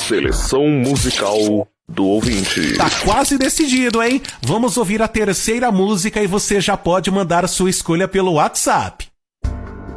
Seleção musical do ouvinte. Tá quase decidido, hein? Vamos ouvir a terceira música e você já pode mandar a sua escolha pelo WhatsApp.